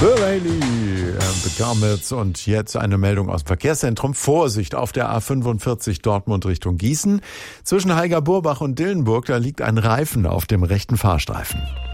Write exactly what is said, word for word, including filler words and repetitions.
O'Reilly bekam jetzt und jetzt eine Meldung aus dem Verkehrszentrum. Vorsicht auf der A fünfundvierzig Dortmund Richtung Gießen. Zwischen Heiger-Burbach und Dillenburg, da liegt ein Reifen auf dem rechten Fahrstreifen.